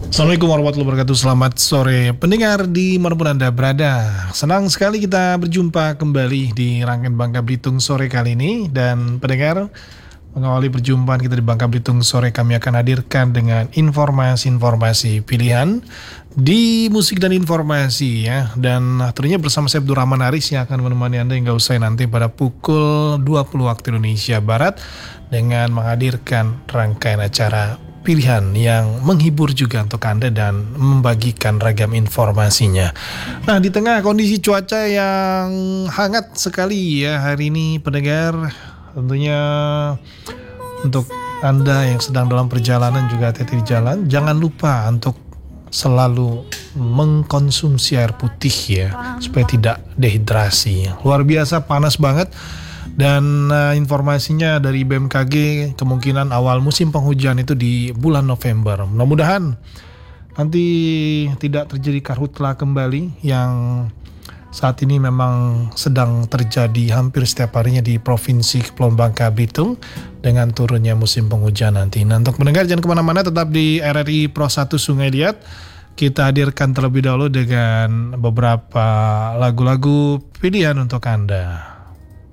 Assalamualaikum warahmatullahi wabarakatuh. Selamat sore pendengar di manapun Anda berada. Senang sekali kita berjumpa kembali di rangkaian Bangka Belitung sore kali ini. Dan pendengar, mengawali perjumpaan kita di Bangka Belitung sore, kami akan hadirkan dengan informasi-informasi pilihan di musik dan informasi ya. Dan tentunya bersama saya Abdul Rahman Aris yang akan menemani Anda hingga usai nanti pada pukul 20 waktu Indonesia Barat dengan menghadirkan rangkaian acara pilihan yang menghibur juga untuk Anda dan membagikan ragam informasinya. Nah, di tengah kondisi cuaca yang hangat sekali ya hari ini pendengar, tentunya untuk Anda yang sedang dalam perjalanan juga hati-hati di jalan, jangan lupa untuk selalu mengkonsumsi air putih ya, supaya tidak dehidrasi. Luar biasa panas banget. Dan informasinya dari BMKG, kemungkinan awal musim penghujan itu di bulan November. Mudah-mudahan nanti tidak terjadi karhutla kembali yang saat ini memang sedang terjadi hampir setiap harinya di Provinsi Kepulauan Bangka Belitung dengan turunnya musim penghujan nanti. Nah, untuk mendengar jangan kemana-mana, tetap di RRI Pro 1 Sungai Liat. Kita hadirkan terlebih dahulu dengan beberapa lagu-lagu pilihan untuk Anda.